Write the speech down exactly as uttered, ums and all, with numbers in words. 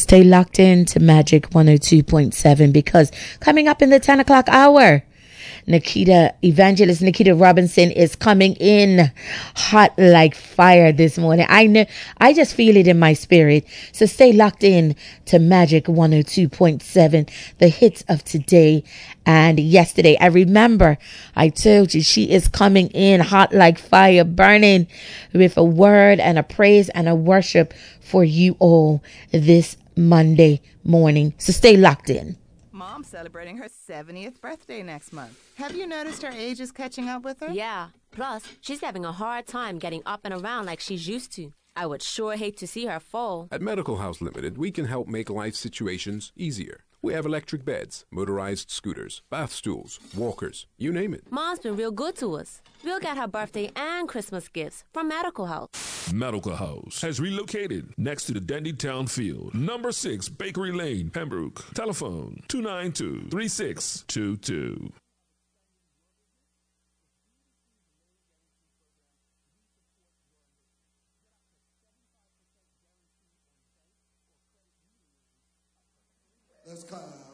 stay locked in to Magic one oh two point seven, because coming up in the ten o'clock hour, Nikita, Evangelist Nikita Robinson is coming in hot like fire this morning. I know, I just feel it in my spirit. So stay locked in to Magic one oh two point seven, the hits of today and yesterday. I remember I told you she is coming in hot like fire, burning with a word and a praise and a worship for you all this Monday morning. So stay locked in. Mom's celebrating her seventieth birthday next month. Have you noticed her age is catching up with her? Yeah. Plus, she's having a hard time getting up and around like she's used to. I would sure hate to see her fall. At Medical House Limited, we can help make life situations easier. We have electric beds, motorized scooters, bath stools, walkers, you name it. Mom's been real good to us. We'll get her birthday and Christmas gifts from Medical House. Medical House has relocated next to the Dandy Town Field. Number six, Bakery Lane, Pembroke. Telephone two nine two, three six two two. Let's go.